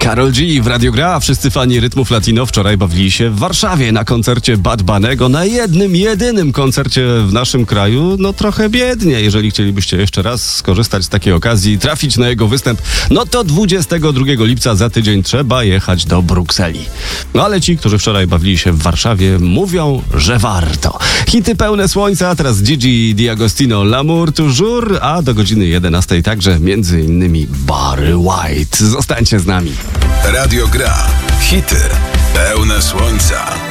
Karol G w Radio Gra, a wszyscy fani rytmów latino wczoraj bawili się w Warszawie na koncercie Bad Bunny'ego, na jedynym koncercie w naszym kraju. No trochę biednie, jeżeli chcielibyście jeszcze raz skorzystać z takiej okazji, trafić na jego występ, no to 22 lipca za tydzień trzeba jechać do Brukseli. No ale ci, którzy wczoraj bawili się w Warszawie, mówią, że warto. Hity pełne słońca, teraz Gigi D'Agostino, L'amour toujours, a do godziny 11 także między innymi Barry White. Zostańcie z nami. Radio Gra. Hity pełne słońca.